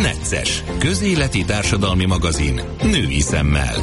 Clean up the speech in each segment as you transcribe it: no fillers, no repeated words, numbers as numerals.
Necces, közéleti társadalmi magazin női szemmel.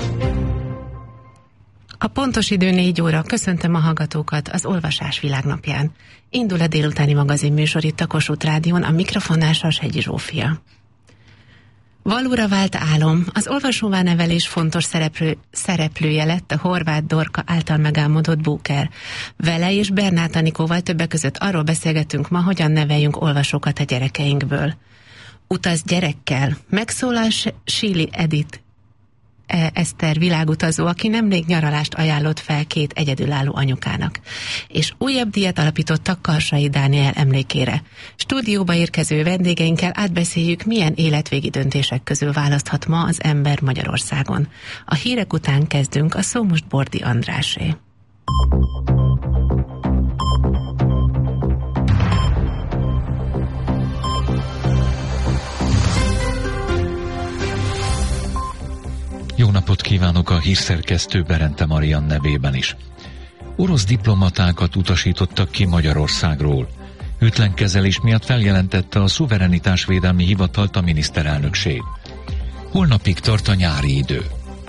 A pontos idő 4 óra. Köszöntöm a hallgatókat az Olvasás világnapján. Indul a délutáni magazinműsor itt a Kossuth Rádión, a mikrofonnál Sashegyi Zsófia. Valóra vált álom. Az olvasóvá nevelés fontos szereplője lett a Horváth Dorka által megálmodott Booker. Vele és Bernát Anikóval többek között arról beszélgetünk ma, hogyan neveljünk olvasókat a gyerekeinkből. Utaz gyerekkel. Megszólal Síli Edith Eszter világutazó, aki nemrég nyaralást ajánlott fel 2 egyedülálló anyukának. És újabb díjat alapítottak Karsai Dániel emlékére. Stúdióba érkező vendégeinkkel átbeszéljük, milyen életvégi döntések közül választhat ma az ember Magyarországon. A hírek után kezdünk, a szó most Bordi Andrásé. Jó napot kívánok a hírszerkesztő Berente Marian nevében is. Orosz diplomatákat utasítottak ki Magyarországról. Hűtlen kezelés miatt feljelentette a Szuverenitásvédelmi Hivatalt a miniszterelnökség. Holnapig tart a nyári idő.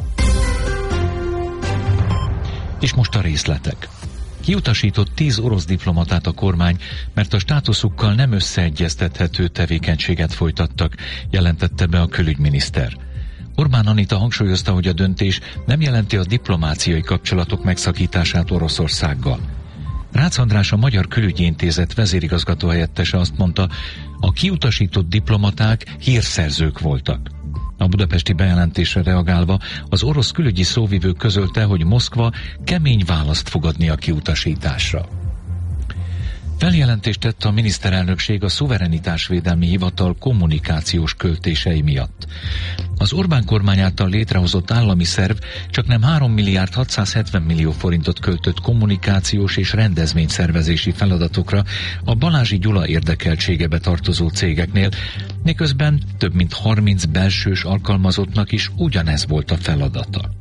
És most a részletek. Kiutasított 10 orosz diplomatát a kormány, mert a státuszukkal nem összeegyeztethető tevékenységet folytattak, jelentette be a külügyminiszter. Orbán Anita hangsúlyozta, hogy a döntés nem jelenti a diplomáciai kapcsolatok megszakítását Oroszországgal. Rácz András, a Magyar Külügyi Intézet vezérigazgató helyettese azt mondta, a kiutasított diplomaták hírszerzők voltak. A budapesti bejelentésre reagálva az orosz külügyi szóvivő közölte, hogy Moszkva kemény választ fog adni a kiutasításra. Feljelentést tett a miniszterelnökség a Szuverenitásvédelmi Hivatal kommunikációs költései miatt. Az Orbán kormány által létrehozott állami szerv csaknem 3 milliárd 670 millió forintot költött kommunikációs és rendezvényszervezési feladatokra a Balázsi Gyula érdekeltségebe tartozó cégeknél, miközben több mint 30 belsős alkalmazottnak is ugyanez volt a feladata.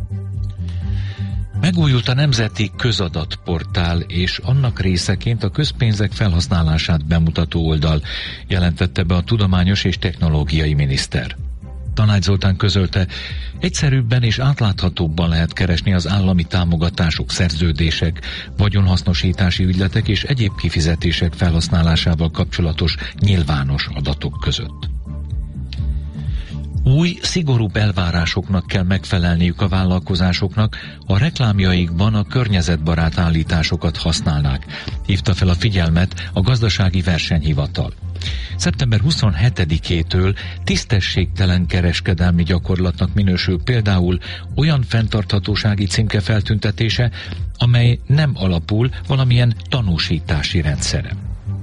Megújult a Nemzeti Közadatportál és annak részeként a közpénzek felhasználását bemutató oldal, jelentette be a Tudományos és Technológiai Miniszter. Tanács Zoltán közölte, egyszerűbben és átláthatóbban lehet keresni az állami támogatások, szerződések, vagyonhasznosítási ügyletek és egyéb kifizetések felhasználásával kapcsolatos nyilvános adatok között. Új, szigorúbb elvárásoknak kell megfelelniük a vállalkozásoknak, ha reklámjaikban a környezetbarát állításokat használnák, hívta fel a figyelmet a Gazdasági Versenyhivatal. Szeptember 27-től tisztességtelen kereskedelmi gyakorlatnak minősül például olyan fenntarthatósági címke feltüntetése, amely nem alapul valamilyen tanúsítási rendszeren.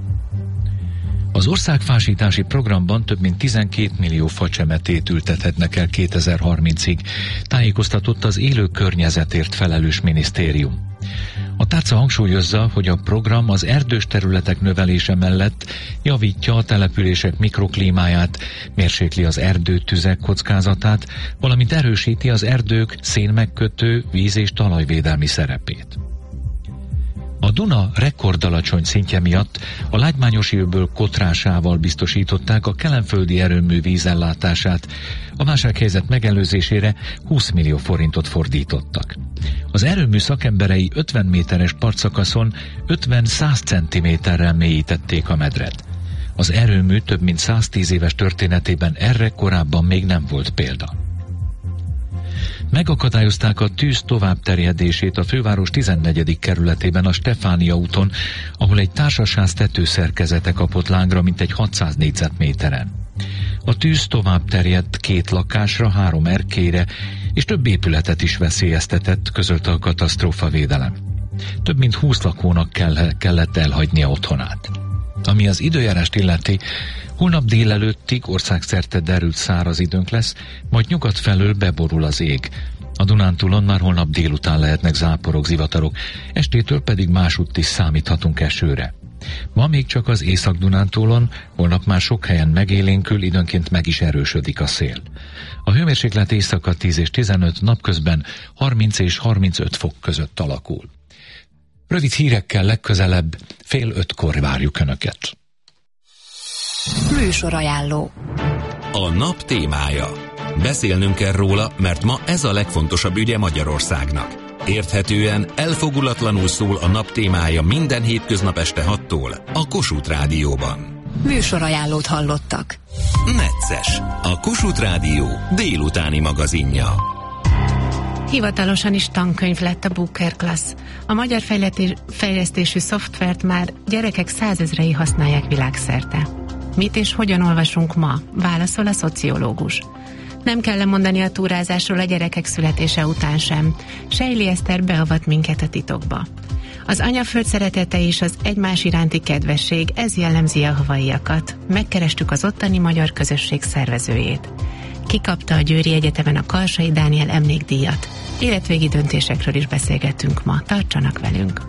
Az országfásítási programban több mint 12 millió facsemetét ültethetnek el 2030-ig, tájékoztatott az élő környezetért felelős minisztérium. A tárca hangsúlyozza, hogy a program az erdős területek növelése mellett javítja a települések mikroklímáját, mérsékli az erdőtüzek kockázatát, valamint erősíti az erdők szénmegkötő, víz- és talajvédelmi szerepét. A Duna rekordalacsony szintje miatt a Lágymányosi öböl kotrásával biztosították a kelenföldi erőmű vízellátását, a válsághelyzet megelőzésére 20 millió forintot fordítottak. Az erőmű szakemberei 50 méteres partszakaszon 50-100 centiméterrel mélyítették a medret. Az erőmű több mint 110 éves történetében erre korábban még nem volt példa. Megakadályozták a tűz továbbterjedését a főváros 14. kerületében a Stefánia úton, ahol egy társasház tetőszerkezete kapott lángra mintegy 600 négyzetméteren. A tűz tovább terjedt 2 lakásra, 3 erkélyre, és több épületet is veszélyeztetett, közölte a katasztrófavédelem. Több mint 20 lakónak kellett elhagynia otthonát. Ami az időjárást illeti, holnap délelőttig országszerte derült száraz időnk lesz, majd nyugat felől beborul az ég. A Dunántúlon már holnap délután lehetnek záporok, zivatarok, estétől pedig másutt is számíthatunk esőre. Ma még csak az Észak-Dunántúlon, holnap már sok helyen megélénkül, időnként meg is erősödik a szél. A hőmérséklet éjszaka 10 és 15, napközben 30 és 35 fok között alakul. Rövid hírekkel legközelebb 4:30 várjuk Önöket. Műsorajánló. A nap témája. Beszélnünk kell róla, mert ma ez a legfontosabb ügye Magyarországnak. Érthetően, elfogulatlanul szól a nap témája minden hétköznap este 6-tól a Kossuth Rádióban. Műsorajánlót hallottak. Necces, a Kossuth Rádió délutáni magazinja. Hivatalosan is tankönyv lett a Booker Class. A magyar fejlesztésű szoftvert már gyerekek 100 000-ei használják világszerte. Mit és hogyan olvasunk ma? Válaszol a szociológus. Nem kell lemondani a túrázásról a gyerekek születése után sem. Sejli Eszter beavat minket a titokba. Az anyaföld szeretete és az egymás iránti kedvesség, ez jellemzi a havaiakat. Megkerestük az ottani magyar közösség szervezőjét. Kikapta a Győri Egyetemen a Karsai Dániel emlékdíjat. Életvégi döntésekről is beszélgetünk ma. Tartsanak velünk!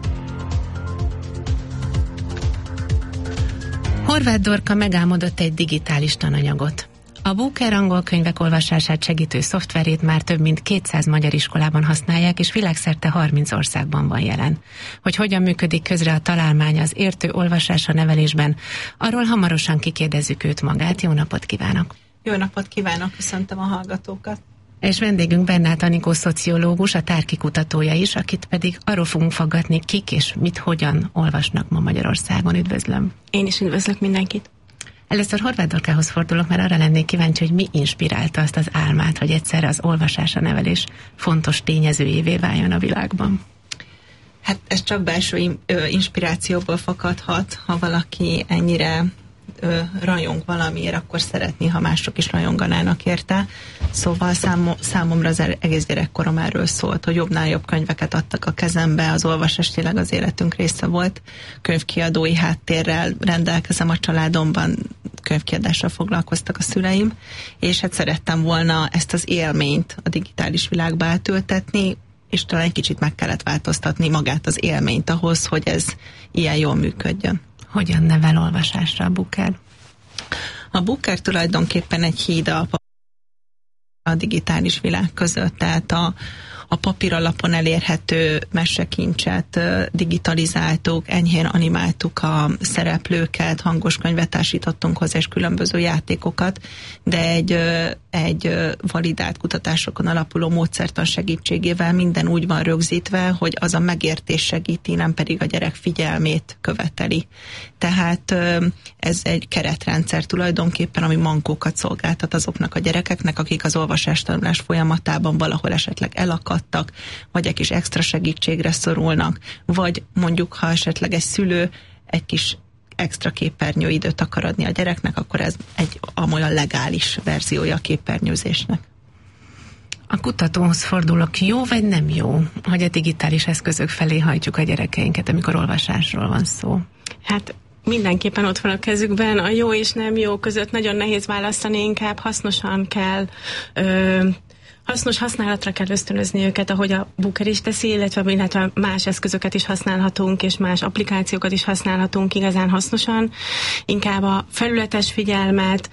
Horváth Dorka megálmodott egy digitális tananyagot. A Booker angol könyvek olvasását segítő szoftverét már több mint 200 magyar iskolában használják, és világszerte 30 országban van jelen. Hogy hogyan működik közre a találmány az értő olvasása nevelésben, arról hamarosan kikérdezzük őt magát. Jó napot kívánok! Jó napot kívánok, köszöntöm a hallgatókat! És vendégünk Bernát Anikó szociológus, a Tárki kutatója is, akit pedig arról fogunk faggatni, kik és mit, hogyan olvasnak ma Magyarországon. Üdvözlöm! Én is üdvözlök mindenkit! Először Horváth Dorkához fordulok, mert arra lennék kíváncsi, hogy mi inspirálta azt az álmát, hogy egyszerre az olvasás, a nevelés fontos tényezőjévé váljon a világban. Hát ez csak belső inspirációból fakadhat, ha valaki ennyire rajong valamiért, akkor szeretné, ha mások is rajonganának érte. Szóval számomra az egész gyerekkorom erről szólt, hogy jobbnál jobb könyveket adtak a kezembe, az olvasás tényleg az életünk része volt. Könyvkiadói háttérrel rendelkezem a családomban, könyvkiadással foglalkoztak a szüleim, és hát szerettem volna ezt az élményt a digitális világba átültetni, és talán egy kicsit meg kellett változtatni magát az élményt ahhoz, hogy ez ilyen jól működjön. Hogyan nevel olvasásra a Booker? A Booker tulajdonképpen egy híd a digitális világ között, tehát a papíralapon elérhető mesekincset digitalizáltuk, enyhén animáltuk a szereplőket, hangos könyvet társítottunk hozzá, és különböző játékokat, de egy validált kutatásokon alapuló módszertan segítségével minden úgy van rögzítve, hogy az a megértés segíti, nem pedig a gyerek figyelmét követeli. Tehát ez egy keretrendszer tulajdonképpen, ami mankókat szolgáltat azoknak a gyerekeknek, akik az olvasás-tanulás folyamatában valahol esetleg elakadtak, vagy egy kis extra segítségre szorulnak, vagy mondjuk, ha esetleg egy szülő egy kis extra képernyőidőt akar adni a gyereknek, akkor ez egy amolyan legális verziója a képernyőzésnek. A kutatóhoz fordulok, jó vagy nem jó, hogy a digitális eszközök felé hajtjuk a gyerekeinket, amikor olvasásról van szó? Hát mindenképpen ott van a kezükben, a jó és nem jó között nagyon nehéz választani, inkább hasznosan kell hasznos használatra kell ösztönözni őket, ahogy a Booker is teszi, illetve más eszközöket is használhatunk, és más applikációkat is használhatunk igazán hasznosan. Inkább a felületes figyelmet,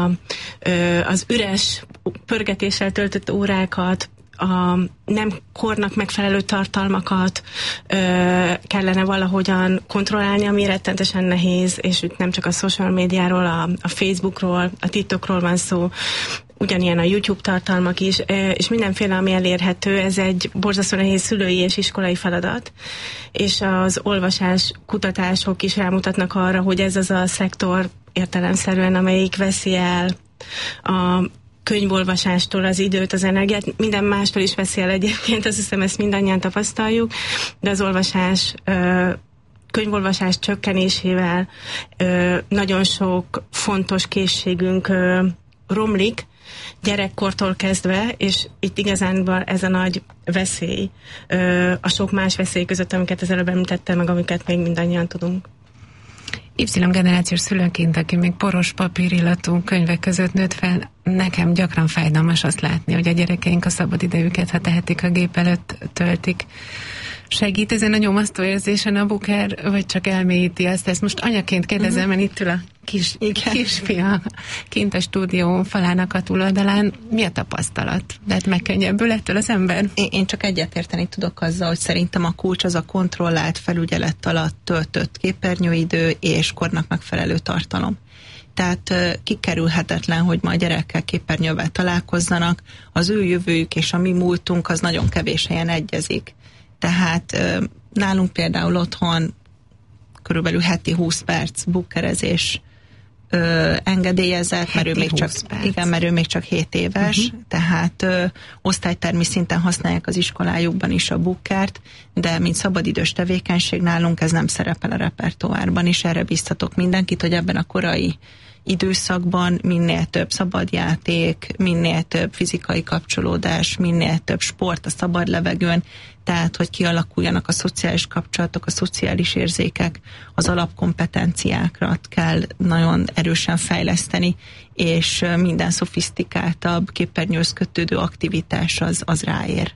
az üres pörgetéssel töltött órákat, a nem kornak megfelelő tartalmakat kellene valahogyan kontrollálni, ami rettentesen nehéz, és itt nem csak a social médiáról, a Facebookról, a TikTokról van szó, ugyanilyen a YouTube tartalmak is, és mindenféle, ami elérhető, ez egy borzasztó nehéz szülői és iskolai feladat, és az olvasás kutatások is rámutatnak arra, hogy ez az a szektor értelemszerűen, amelyik veszi el a könyvolvasástól az időt, az energiát, minden mástól is veszi el egyébként, azt hiszem, ezt mindannyian tapasztaljuk, de az olvasás könyvolvasás csökkenésével nagyon sok fontos készségünk romlik, gyerekkortól kezdve, és itt igazán ez a nagy veszély a sok más veszély között, amiket az előbb említettem, meg amiket még mindannyian tudunk. Y-generációs szülőként, aki még poros papírillatú könyvek között nőtt fel, nekem gyakran fájdalmas azt látni, hogy a gyerekeink a szabadidejüket, ha tehetik, a gép előtt töltik. Segít ezen a nyomasztóérzésen a Booker, vagy csak elmélyíti azt? Ezt most anyaként kérdezem, mert itt ül a kisfia kint a stúdió falának a túloldalán. Mi a tapasztalat? Tehát megkönnyebbül ettől az ember? Én csak egyetérteni tudok azzal, hogy szerintem a kulcs az a kontrollált felügyelet alatt töltött képernyőidő és kornak megfelelő tartalom. Tehát kikerülhetetlen, hogy ma a gyerekkel képernyővel találkozzanak, az ő jövőjük és a mi múltunk az nagyon kevés helyen egyezik. Tehát nálunk például otthon körülbelül heti 20 perc bukkerezés engedélyezett, mert ő még csak 7 éves, tehát osztálytermi szinten használják az iskolájukban is a bukkert, de mint szabadidős tevékenység nálunk ez nem szerepel a repertoárban, és erre biztatok mindenkit, hogy ebben a korai időszakban minél több szabadjáték, minél több fizikai kapcsolódás, minél több sport a szabad levegőn, tehát hogy kialakuljanak a szociális kapcsolatok, a szociális érzékek, az alapkompetenciákat kell nagyon erősen fejleszteni, és minden szofisztikáltabb képernyőhöz kötődő aktivitás az ráér.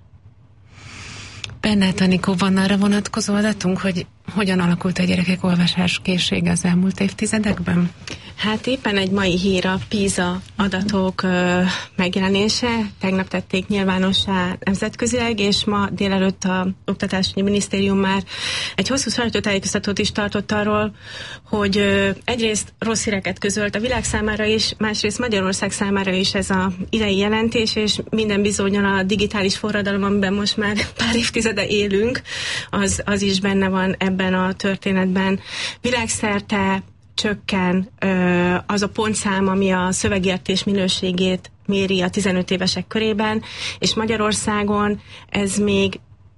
Bernát Anikó, van arra vonatkozó adatunk, hogy hogyan alakult a gyerekek olvasáskészsége az elmúlt évtizedekben? Hát éppen egy mai hír a PISA adatok megjelenése. Tegnap tették nyilvánossá nemzetközileg, és ma délelőtt a Oktatásügyi Minisztérium már egy hosszú sajtótájékoztatót is tartott arról, hogy egyrészt rossz híreket közölt a világ számára is, másrészt Magyarország számára is ez az idei jelentés, és minden bizonnyal a digitális forradalom, amiben most már pár évtizede élünk, az is benne van ebben a történetben. Világszerte csökken az a pontszám, ami a szövegértés minőségét méri a 15 évesek körében, és Magyarországon ez még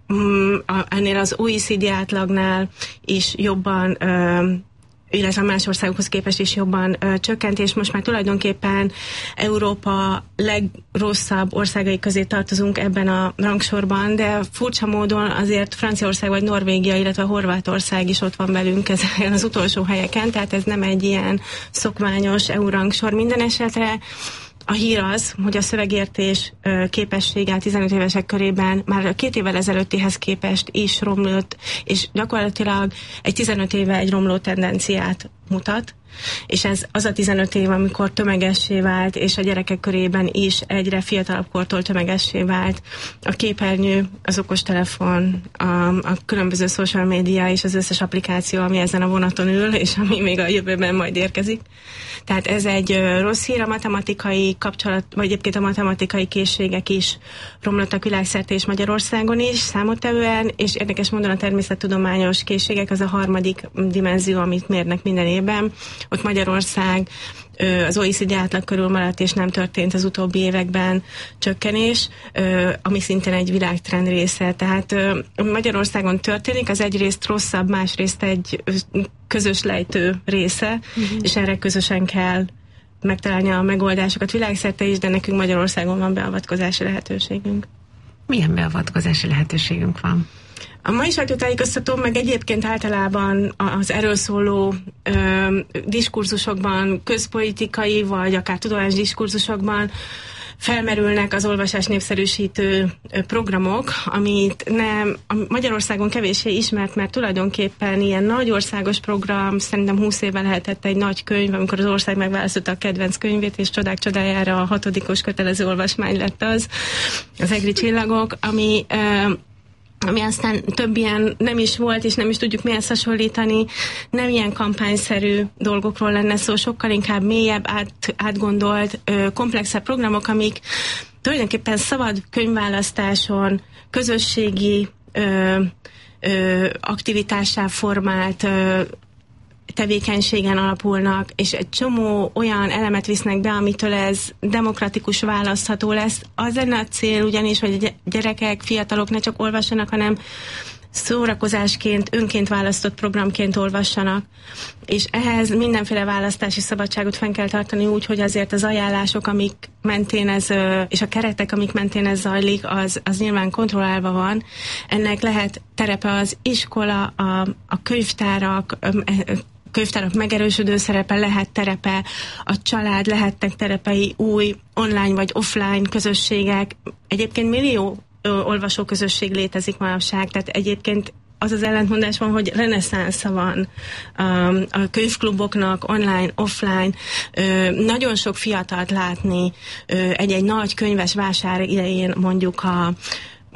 ennél az OECD átlagnál is jobban, illetve más országokhoz képest is jobban csökkent, és most már tulajdonképpen Európa legrosszabb országai közé tartozunk ebben a rangsorban, de furcsa módon azért Franciaország vagy Norvégia, illetve Horvátország is ott van velünk ezen az utolsó helyeken, tehát ez nem egy ilyen szokványos EU rangsor. Minden esetre a hír az, hogy a szövegértés képessége a 15 évesek körében már 2 évvel ezelőttihez képest is romlott, és gyakorlatilag egy 15 éve egy romló tendenciát mutat, és ez az a 15 év, amikor tömegessé vált, és a gyerekek körében is egyre fiatalabb kortól tömegessé vált a képernyő, az okostelefon, a különböző social media és az összes applikáció, ami ezen a vonaton ül, és ami még a jövőben majd érkezik. Tehát ez egy rossz hír, a matematikai kapcsolat, vagy egyébként a matematikai készségek is romlottak világszerte és Magyarországon is, számottevően, és érdekes módon a természettudományos készségek az a harmadik dimenzió, amit mérnek minden évben. Ott Magyarország az OECD átlag körül maradt, és nem történt az utóbbi években csökkenés, ami szintén egy világtrend része. Tehát Magyarországon történik, az egyrészt rosszabb, másrészt egy közös lejtő része, és erre közösen kell megtalálni a megoldásokat világszerte is, de nekünk Magyarországon van beavatkozási lehetőségünk. Milyen beavatkozási lehetőségünk van? A mai sajtótájékoztató meg egyébként általában az erről szóló diskurzusokban, közpolitikai vagy akár tudományos diskurzusokban felmerülnek az olvasás népszerűsítő programok, amit Magyarországon kevéssé ismert, mert tulajdonképpen ilyen nagy országos program, szerintem 20 éve lehetett egy nagy könyv, amikor az ország megválasztotta a kedvenc könyvét, és csodák csodájára a 6. kötelező olvasmány lett az EGRI csillagok, ami aztán több ilyen nem is volt, és nem is tudjuk mihez hasonlítani, nem ilyen kampányszerű dolgokról lenne szó, sokkal inkább mélyebb, átgondolt, komplexebb programok, amik tulajdonképpen szabad könyvválasztáson, közösségi aktivitássá formált tevékenységen alapulnak, és egy csomó olyan elemet visznek be, amitől ez demokratikus, választható lesz. Az lenne a cél ugyanis, hogy a gyerekek, fiatalok ne csak olvassanak, hanem szórakozásként, önként választott programként olvassanak. És ehhez mindenféle választási szabadságot fenn kell tartani úgy, hogy azért az ajánlások, amik mentén ez, és a keretek, amik mentén ez zajlik, az nyilván kontrollálva van. Ennek lehet terepe az iskola, a könyvtárak megerősödő szerepe, lehet terepe a család, lehetnek terepei új online vagy offline közösségek. Egyébként millió olvasóközösség létezik manapság, tehát egyébként az az ellentmondás van, hogy reneszánsza van a könyvkluboknak, online, offline. Nagyon sok fiatalt látni egy nagy könyves vásár idején mondjuk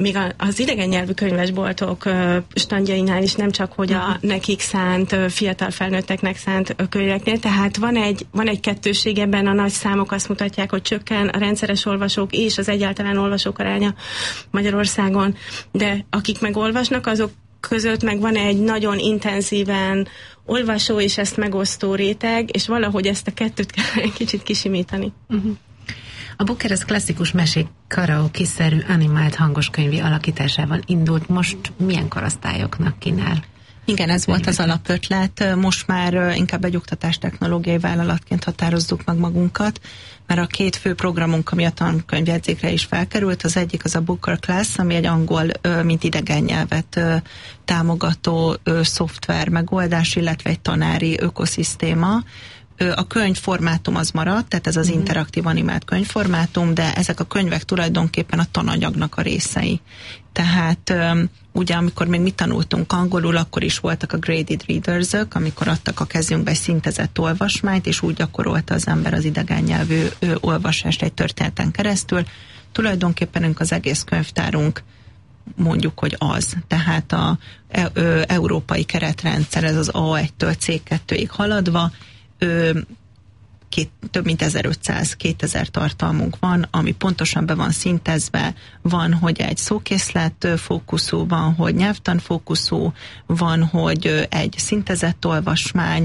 még az idegen nyelvű könyvesboltok standjainál is, nem csak, hogy a nekik szánt, fiatal felnőtteknek szánt könyveknél, tehát van egy kettőség ebben, a nagy számok azt mutatják, hogy csökken a rendszeres olvasók és az egyáltalán olvasók aránya Magyarországon, de akik meg olvasnak, azok között meg van egy nagyon intenzíven olvasó és ezt megosztó réteg, és valahogy ezt a kettőt kell egy kicsit kisimítani. A Booker az klasszikus mesék karaoke-szerű animált hangoskönyvi alakításával indult. Most milyen korosztályoknak kínál? Igen, ez volt az alapötlet. Most már inkább egy oktatástechnológiai vállalatként határozzuk meg magunkat, mert a két fő programunk, ami a tankönyvjegyzékre is felkerült, az egyik az a Booker Class, ami egy angol, mint idegen nyelvet támogató szoftver megoldás, illetve egy tanári ökoszisztéma. A könyvformátum az maradt, tehát ez az interaktív animált könyvformátum, de ezek a könyvek tulajdonképpen a tananyagnak a részei. Tehát ugye amikor még mi tanultunk angolul, akkor is voltak a graded readers-ök, amikor adtak a kezünkbe egy szintezett olvasmányt, és úgy gyakorolta az ember az idegen nyelvű olvasást egy történeten keresztül. Tulajdonképpen az egész könyvtárunk mondjuk, hogy az. Tehát a európai keretrendszer, ez az A1-től C2-ig haladva, több mint 1500-2000 tartalmunk van, ami pontosan be van szintezve, van, hogy egy szókészlet fókuszú, van, hogy nyelvtan fókuszú, van, hogy egy szintezett olvasmány,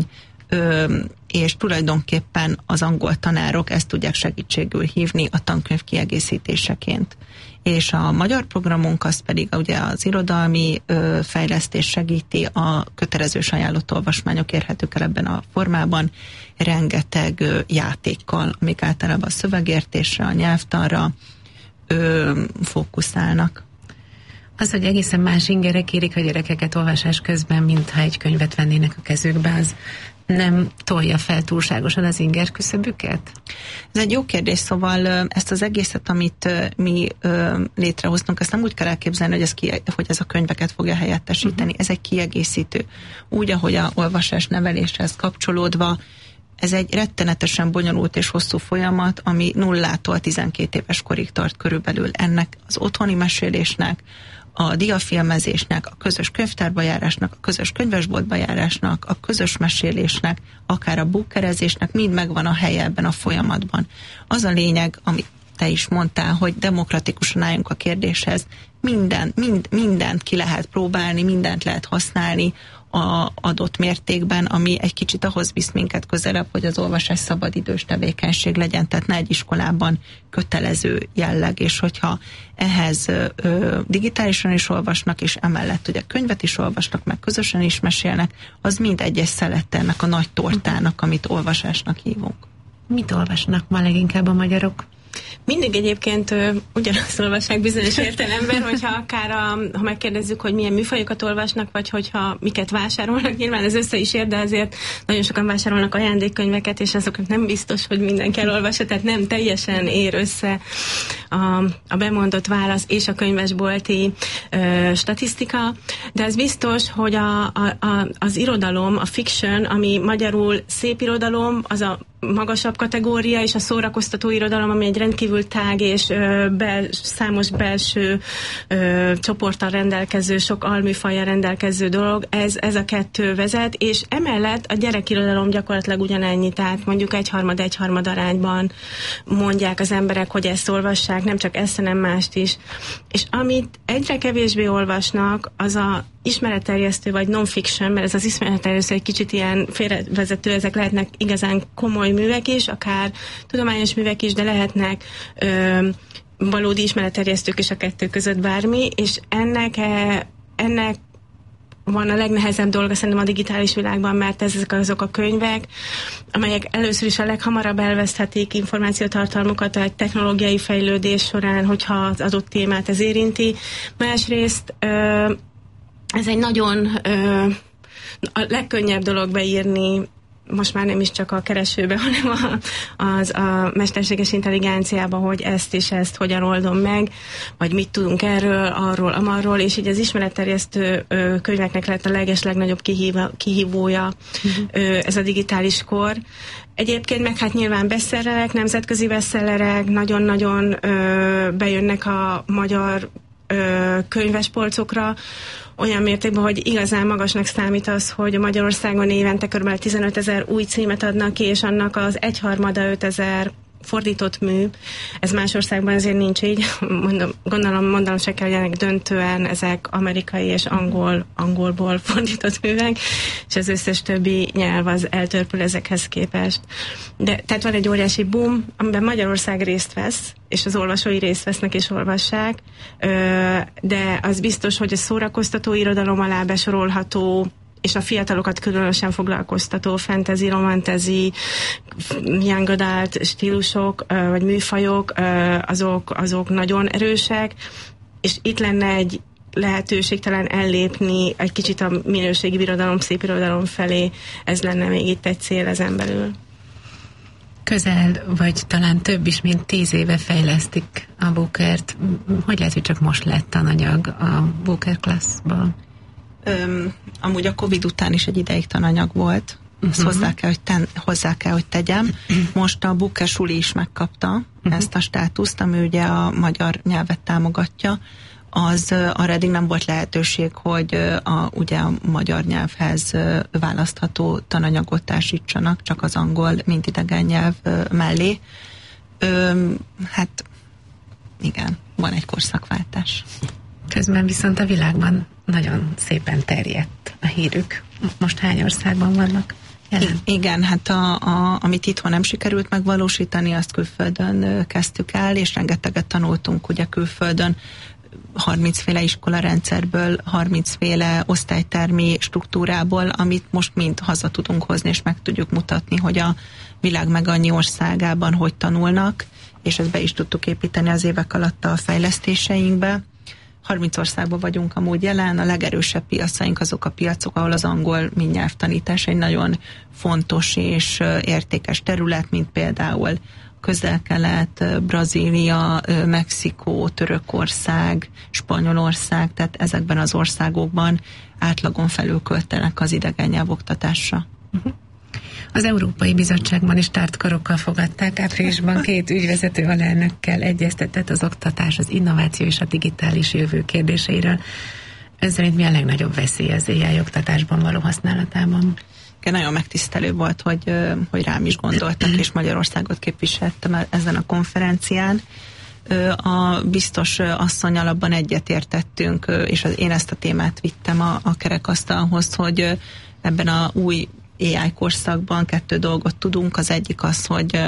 és tulajdonképpen az angol tanárok ezt tudják segítségül hívni a tankönyv kiegészítéseként. És a magyar programunk az pedig ugye az irodalmi fejlesztés segíti, a kötelezős ajánlott olvasmányok érhetők el ebben a formában, rengeteg játékkal, amik általában a szövegértésre, a nyelvtanra fókuszálnak. Az, hogy egészen más ingerek kérik a gyerekeket olvasás közben, mintha egy könyvet vennének a kezükbe, az nem tolja fel túlságosan az inger küszöbüket? Ez egy jó kérdés, szóval ezt az egészet, amit mi létrehoztunk, ezt nem úgy kell elképzelni, hogy ez a könyveket fogja helyettesíteni. Ez egy kiegészítő. Úgy, ahogy a olvasás neveléshez kapcsolódva, ez egy rettenetesen bonyolult és hosszú folyamat, ami 0-tól 12 éves korig tart körülbelül. Ennek az otthoni mesélésnek, a diafilmezésnek, a közös könyvtárba járásnak, a közös könyvesboltba járásnak, a közös mesélésnek, akár a bookerezésnek, mind megvan a helye ebben a folyamatban. Az a lényeg, amit te is mondtál, hogy demokratikusan álljunk a kérdéshez, mindent ki lehet próbálni, mindent lehet használni a adott mértékben, ami egy kicsit ahhoz visz minket közelebb, hogy az olvasás szabadidős tevékenység legyen, tehát ne egy iskolában kötelező jelleg, és hogyha ehhez digitálisan is olvasnak, és emellett ugye könyvet is olvasnak, meg közösen is mesélnek, az mind egyes szelette ennek a nagy tortának, amit olvasásnak hívunk. Mit olvasnak ma leginkább a magyarok? Mindig egyébként ugyanazt olvassák bizonyos értelemben, hogyha akár ha megkérdezzük, hogy milyen műfajokat olvasnak, vagy hogyha miket vásárolnak, nyilván ez össze is ér, de azért nagyon sokan vásárolnak ajándékkönyveket, és azokat nem biztos, hogy mindenki elolvassa, tehát nem teljesen ér össze a bemondott válasz és a könyvesbolti statisztika, de az biztos, hogy az irodalom, a fiction, ami magyarul szép irodalom, az a magasabb kategória, és a szórakoztató irodalom, ami egy rendkívül tág és számos belső csoporttal rendelkező, sok alműfajjal rendelkező dolog, ez a kettő vezet, és emellett a gyerekirodalom gyakorlatilag ugyanennyi, tehát mondjuk 1/3 arányban mondják az emberek, hogy ezt olvassák, nem csak ezt, hanem mást is. És amit egyre kevésbé olvasnak, az a ismeretterjesztő vagy non-fiction, mert ez az ismeretterjesztő egy kicsit ilyen félrevezető, ezek lehetnek igazán komoly művek is, akár tudományos művek is, de lehetnek valódi ismeretterjesztők is a kettő között bármi, és ennek van a legnehezebb dolga szerintem a digitális világban, mert ezek azok a könyvek, amelyek először is a leghamarabb elveszthetik információtartalmukat a technológiai fejlődés során, hogyha az adott témát ez érinti. Másrészt ez egy nagyon a legkönnyebb dolog beírni, most már nem is csak a keresőbe, hanem a mesterséges intelligenciába, hogy ezt és ezt hogyan oldom meg, vagy mit tudunk erről, arról, amarról, és így az ismeretterjesztő könyveknek lett a legnagyobb kihívója ez a digitális kor. Egyébként meg hát nyilván bestsellerek, nemzetközi bestsellerek, nagyon-nagyon bejönnek a magyar könyvespolcokra olyan mértékben, hogy igazán magasnak számít az, hogy Magyarországon évente kb. 15 000 új címet adnak ki, és annak az 1/3 5 000 fordított mű. Ez más országban azért nincs így. Mondanom se kell, hogy ennek döntően ezek amerikai és angolból fordított művek, és az összes többi nyelv az eltörpül ezekhez képest. De tehát van egy óriási boom, amiben Magyarország részt vesz, és az olvasói részt vesznek és olvassák, de az biztos, hogy a szórakoztató irodalom alá besorolható, és a fiatalokat különösen foglalkoztató fantasy, romantasy, young adult stílusok, vagy műfajok, azok nagyon erősek, és itt lenne egy lehetőség talán ellépni egy kicsit a minőségi irodalom, szép irodalom felé, ez lenne még itt egy cél ezen belül. Közel, vagy talán több is, mint 10 éve fejlesztik a Bookert. Hogy lehet, hogy csak most lett tananyag a Booker Class-ban? Amúgy a Covid után is egy ideig tananyag volt. Ezt hozzá kell, hogy tegyem. Most a Booker Suli is megkapta ezt a státuszt, ami ugye a magyar nyelvet támogatja. Arra eddig nem volt lehetőség, hogy ugye a magyar nyelvhez választható tananyagot társítsanak, csak az angol, mint idegen nyelv mellé. Hát igen, van egy korszakváltás. Közben viszont a világban nagyon szépen terjedt a hírük. Most hány országban vannak jelen? Igen, hát amit itthon nem sikerült megvalósítani, azt külföldön kezdtük el, és rengeteget tanultunk ugye külföldön, 30 féle iskolarendszerből, 30 féle osztálytermi struktúrából, amit most mind haza tudunk hozni, és meg tudjuk mutatni, hogy a világ meg annyi országában hogy tanulnak, és ezt be is tudtuk építeni az évek alatt a fejlesztéseinkbe. 30 országban vagyunk amúgy jelen, a legerősebb piacaink azok a piacok, ahol az angol mindnyelvtanítás egy nagyon fontos és értékes terület, mint például Közel-Kelet, Brazília, Mexikó, Törökország, Spanyolország, tehát ezekben az országokban átlagon felül költenek az idegen nyelvoktatásra. Az Európai Bizottságban is tártkarokkal fogadták. Áprilisban 2 ügyvezető alelnökkel egyeztetett az oktatás, az innováció és a digitális jövő kérdéseiről. Ön szerint mi a legnagyobb veszély az AI oktatásban való használatában? Nagyon megtisztelő volt, hogy rám is gondoltak, és Magyarországot képviseltem ezen a konferencián. A biztos asszonnyal abban egyetértettünk, és én ezt a témát vittem a kerekasztalhoz, hogy ebben a új AI korszakban 2 dolgot tudunk. Az egyik az, hogy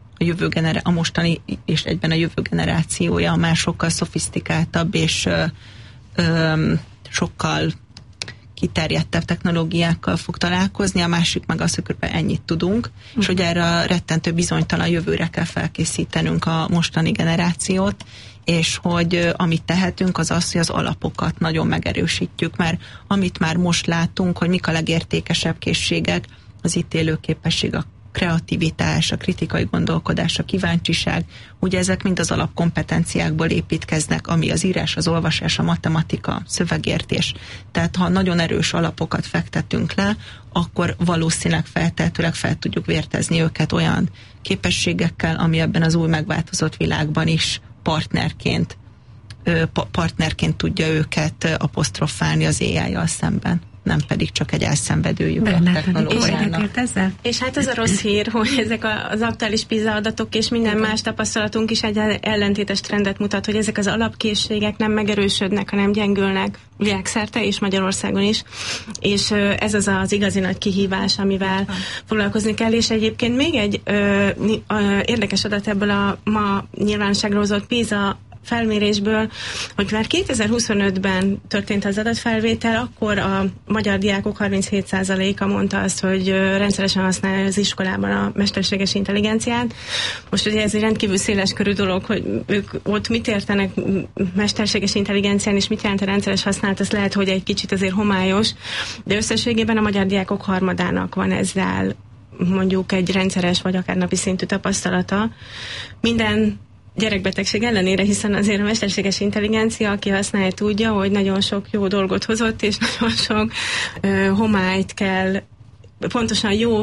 a mostani és egyben a jövő generációja már sokkal szofisztikáltabb és sokkal kiterjedtebb technológiákkal fog találkozni, a másik meg az, hogy kb. Ennyit tudunk, és hogy erre a rettentő bizonytalan jövőre kell felkészítenünk a mostani generációt, és hogy amit tehetünk, az az, hogy az alapokat nagyon megerősítjük, mert amit már most látunk, hogy mik a legértékesebb készségek, az ítélőképesség, a kreativitás, a kritikai gondolkodás, a kíváncsiság, ugye ezek mind az alapkompetenciákból építkeznek, ami az írás, az olvasás, a matematika, szövegértés. Tehát ha nagyon erős alapokat fektetünk le, akkor valószínűleg feltehetőleg fel tudjuk vértezni őket olyan képességekkel, ami ebben az új megváltozott világban is partnerként tudja őket apostrofálni az AI-jal szemben, nem pedig csak egy elszenvedőjük a technológiának. És hát az a rossz hír, hogy ezek az aktuális PISA adatok és minden más tapasztalatunk is egy ellentétes trendet mutat, hogy ezek az alapkészségek nem megerősödnek, hanem gyengülnek világszerte és Magyarországon is. És ez az igazi nagy kihívás, amivel foglalkozni kell. És egyébként még egy érdekes adat ebből a ma nyilvánosságra hozott PISA felmérésből, hogy már 2025-ben történt az adatfelvétel, akkor a magyar diákok 37%-a mondta azt, hogy rendszeresen használja az iskolában a mesterséges intelligenciát. Most ugye ez egy rendkívül széles körű dolog, hogy ők ott mit értenek mesterséges intelligencián, és mit jelent a rendszeres használat, ez lehet, hogy egy kicsit azért homályos, de összességében a magyar diákok harmadának van ezzel mondjuk egy rendszeres vagy akár napi szintű tapasztalata. Minden gyerekbetegség ellenére, hiszen azért a mesterséges intelligencia, aki használja, tudja, hogy nagyon sok jó dolgot hozott, és nagyon sok homályt kell pontosan jó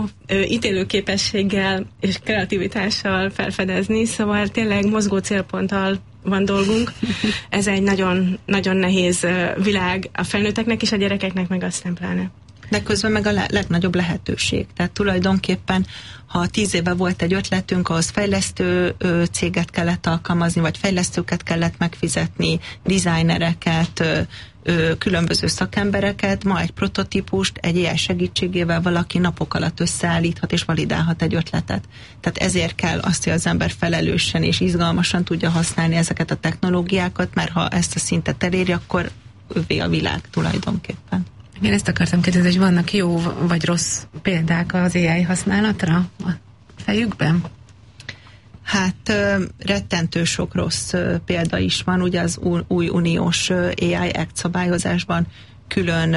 ítélőképességgel és kreativitással felfedezni, szóval tényleg mozgó célponttal van dolgunk. Ez egy nagyon, nagyon nehéz világ a felnőtteknek és a gyerekeknek meg aztán pláne. De közben meg a legnagyobb lehetőség. Tehát tulajdonképpen, ha 10 éve volt egy ötletünk, ahhoz fejlesztő céget kellett alkalmazni, vagy fejlesztőket kellett megfizetni, designereket, különböző szakembereket, ma egy prototípust egy AI segítségével valaki napok alatt összeállíthat és validálhat egy ötletet. Tehát ezért kell azt, hogy az ember felelősen és izgalmasan tudja használni ezeket a technológiákat, mert ha ezt a szintet eléri, akkor övé a világ tulajdonképpen. Én ezt akartam kérdezni, hogy vannak jó vagy rossz példák az AI használatra a fejükben? Hát rettentő sok rossz példa is van. Ugye az új uniós AI Act szabályozásban külön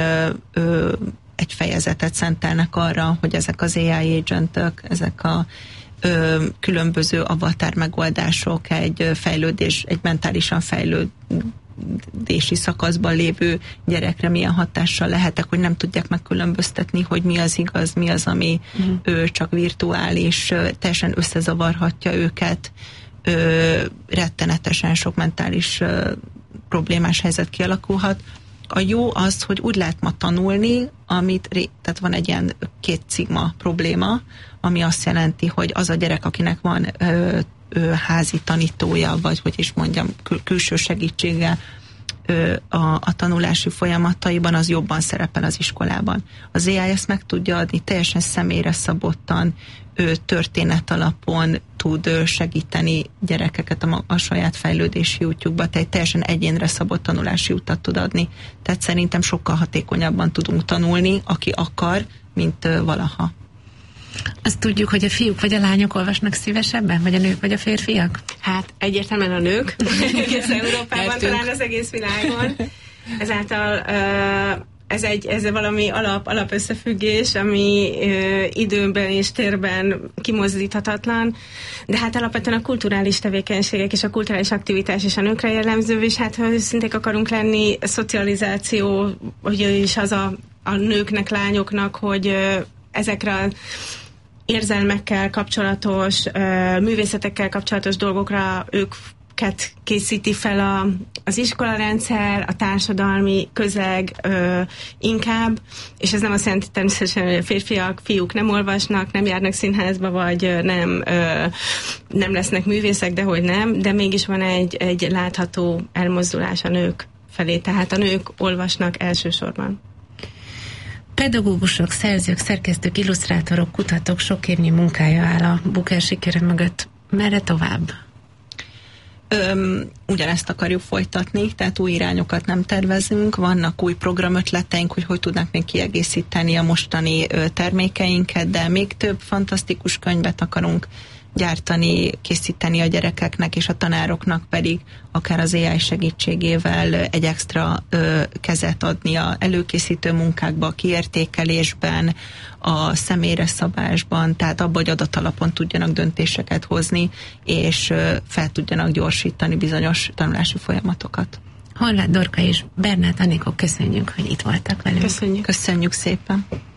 egy fejezetet szentelnek arra, hogy ezek az AI agentök, ezek a különböző avatar megoldások egy mentálisan fejlődési szakaszban lévő gyerekre milyen hatással lehetek, hogy nem tudják megkülönböztetni, hogy mi az igaz, mi az, ami csak virtuális, teljesen összezavarhatja őket, rettenetesen sok mentális problémás helyzet kialakulhat. A jó az, hogy úgy lehet ma tanulni, tehát van egy ilyen 2 szigma probléma, ami azt jelenti, hogy az a gyerek, akinek van házi tanítója, vagy hogy is mondjam, külső segítséggel a tanulási folyamataiban, az jobban szerepel az iskolában. Az AI ezt meg tudja adni, teljesen személyre szabottan, történet alapon tud segíteni gyerekeket a saját fejlődési útjukba, tehát teljesen egyénre szabott tanulási utat tud adni. Tehát szerintem sokkal hatékonyabban tudunk tanulni, aki akar, mint valaha. Azt tudjuk, hogy a fiúk vagy a lányok olvasnak szívesebben? Vagy a nők vagy a férfiak? Hát egyértelműen a nők, egész Európában, talán az egész világon. Ezáltal ez valami alapösszefüggés, ami időben és térben kimozdíthatatlan, de hát alapvetően a kulturális tevékenységek és a kulturális aktivitás is a nőkre jellemző, és hát ha őszinték akarunk lenni, a szocializáció, hogy is az a nőknek, lányoknak, hogy ezekre érzelmekkel kapcsolatos, művészetekkel kapcsolatos dolgokra őket készíti fel az iskolarendszer, a társadalmi közeg inkább, és ez nem azt jelenti természetesen, hogy a férfiak, fiúk nem olvasnak, nem járnak színházba, vagy nem lesznek művészek, de hogy nem, de mégis van egy látható elmozdulás a nők felé, tehát a nők olvasnak elsősorban. Pedagógusok, szerzők, szerkesztők, illusztrátorok, kutatók sok évnyi munkája áll a Booker sikere mögött. Merre tovább? Ugyanezt akarjuk folytatni, tehát új irányokat nem tervezünk, vannak új programötleteink, hogy tudnánk még kiegészíteni a mostani termékeinket, de még több fantasztikus könyvet akarunk gyártani, készíteni a gyerekeknek, és a tanároknak pedig akár az AI segítségével egy extra kezet adni a előkészítő munkákba, a kiértékelésben, a személyre szabásban, tehát abban, hogy adatalapon tudjanak döntéseket hozni, és fel tudjanak gyorsítani bizonyos tanulási folyamatokat. Horváth Dorka és Bernát Anikó, köszönjük, hogy itt voltak velünk. Köszönjük szépen.